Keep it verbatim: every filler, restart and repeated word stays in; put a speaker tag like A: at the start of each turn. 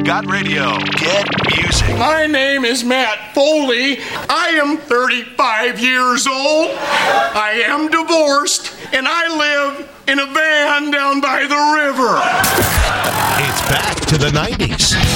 A: Got Radio. Get music.
B: My name is Matt Foley. I am thirty-five years old. I am divorced, and I live in a van down by the river.
A: It's back to the nineties.